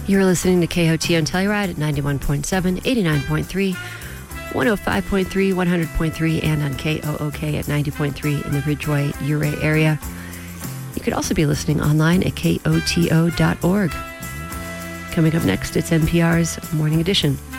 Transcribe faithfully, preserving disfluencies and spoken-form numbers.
You're listening to K O T on Telluride at ninety-one point seven, eighty-nine point three, one oh five point three, one hundred point three, and on K O O K at ninety point three in the Ridgeway, Ouray area. You could also be listening online at K O T O dot org. Coming up next, it's N P R's Morning Edition.